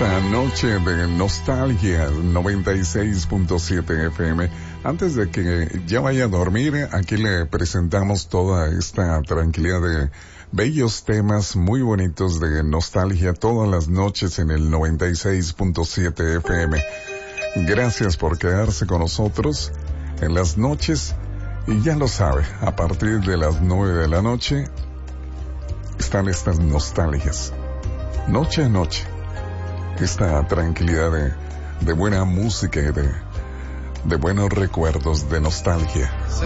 esta noche de nostalgia 96.7 FM. Antes de que ya vaya a dormir, aquí le presentamos toda esta tranquilidad de bellos temas muy bonitos de nostalgia todas las noches en el 96.7 FM. Gracias por quedarse con nosotros en las noches y ya lo sabe, a partir de las 9 de la noche están estas nostalgias. Noche a noche. Esta tranquilidad de buena música y de buenos recuerdos, de nostalgia.